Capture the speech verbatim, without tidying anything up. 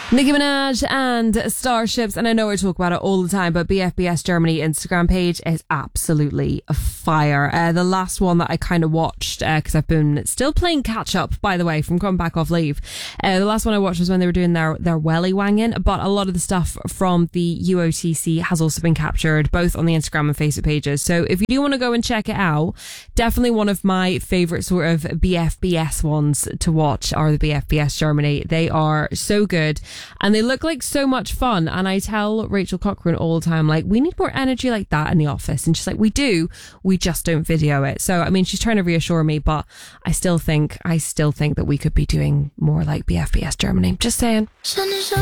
Nicki Minaj and Starships, and I know I talk about it all the time, but B F B S Germany Instagram page is absolutely fire. Uh, the last one that I kind of watched, because uh, I've been still playing catch up, by the way, from coming back off leave. Uh, the last one I watched was when they were doing their, their welly wanging, but a lot of the stuff from the U O T C has also been captured, both on the Instagram and Facebook pages. So if you do want to go and check it out, definitely one of my favourite sort of B F B S ones to watch are the B F B S Germany. They are so good. And they look like so much fun. And I tell Rachel Cochran all the time, like, we need more energy like that in the office. And she's like, we do, we just don't video it. So, I mean, she's trying to reassure me, but I still think, I still think that we could be doing more like B F B S Germany. Just saying.